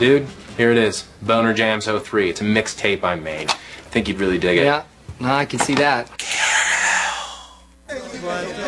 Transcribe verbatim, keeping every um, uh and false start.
Dude, here it is. Boner Jams oh three. It's a mixtape I made. Think you'd really dig it. Yeah, no, I can see that. But